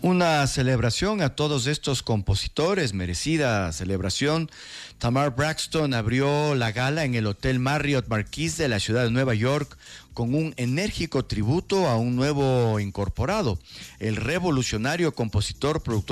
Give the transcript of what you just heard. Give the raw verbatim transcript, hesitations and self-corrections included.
Una celebración a todos estos compositores, merecida celebración. Tamar Braxton abrió la gala en el Hotel Marriott Marquis de la ciudad de Nueva York con un enérgico tributo a un nuevo incorporado, el revolucionario compositor, productor